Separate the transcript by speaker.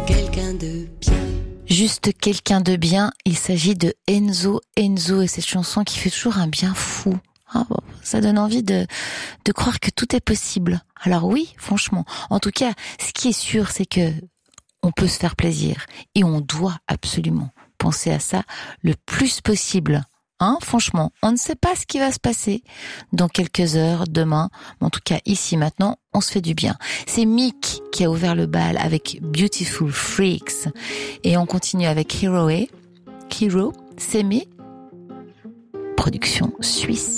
Speaker 1: quelqu'un de bien.
Speaker 2: Juste quelqu'un de bien, il s'agit de Enzo et cette chanson qui fait toujours un bien fou. Ah bon, ça donne envie de croire que tout est possible. Alors oui, franchement. En tout cas, ce qui est sûr, c'est que on peut se faire plaisir et on doit absolument penser à ça le plus possible. Franchement, on ne sait pas ce qui va se passer dans quelques heures, demain. Mais en tout cas, ici, maintenant, on se fait du bien. C'est Mick qui a ouvert le bal avec Beautiful Freaks. Et on continue avec Hero, c'est mes production suisse.